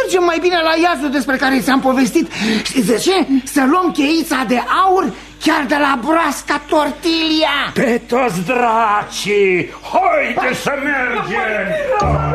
mergem mai bine la iazul despre care ți-am povestit. Știți de ce? Să luăm cheița de aur chiar de la broasca Tortilia. Pe toți dracii, haide să mergem!